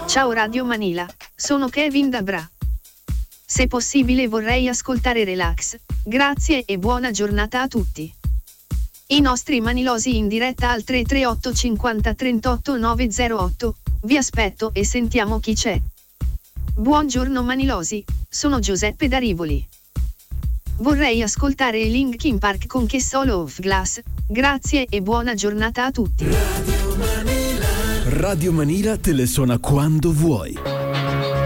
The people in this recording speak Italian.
Ciao Radio Manila, sono Kevin da Bra. Se possibile vorrei ascoltare Relax, grazie e buona giornata a tutti. I nostri manilosi in diretta al 338 50 38 908, vi aspetto e sentiamo chi c'è. Buongiorno manilosi, sono Giuseppe da Rivoli. Vorrei ascoltare Linkin Park con Che Solo of Glass, grazie e buona giornata a tutti. Radio Manila te le suona quando vuoi.